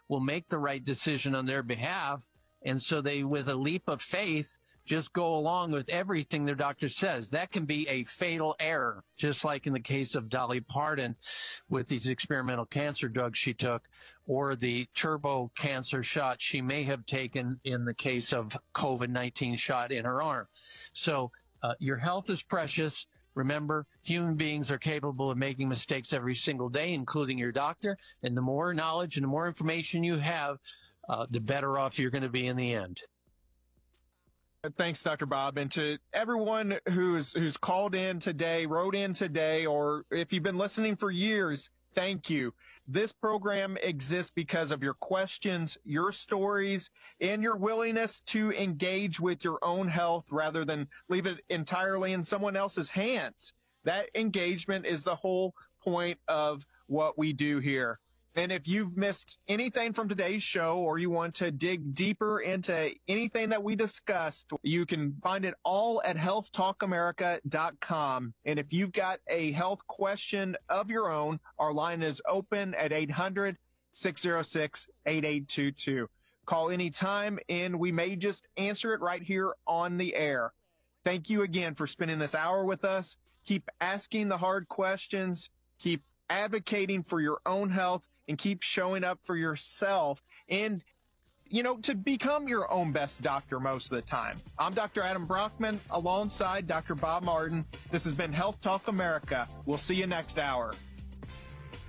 will make the right decision on their behalf. And so they, with a leap of faith, just go along with everything their doctor says. That can be a fatal error, just like in the case of Dolly Parton with these experimental cancer drugs she took, or the turbo cancer shot she may have taken in the case of COVID-19 shot in her arm. So your health is precious. Remember, human beings are capable of making mistakes every single day, including your doctor. And the more knowledge and the more information you have, the better off you're going to be in the end. Thanks, Dr. Bob. And to everyone who's called in today, wrote in today, or if you've been listening for years, thank you. This program exists because of your questions, your stories, and your willingness to engage with your own health rather than leave it entirely in someone else's hands. That engagement is the whole point of what we do here. And if you've missed anything from today's show or you want to dig deeper into anything that we discussed, you can find it all at healthtalkamerica.com. And if you've got a health question of your own, our line is open at 800-606-8822. Call anytime and we may just answer it right here on the air. Thank you again for spending this hour with us. Keep asking the hard questions. Keep advocating for your own health and keep showing up for yourself and, to become your own best doctor most of the time. I'm Dr. Adam Brockman alongside Dr. Bob Martin. This has been Health Talk America. We'll see you next hour.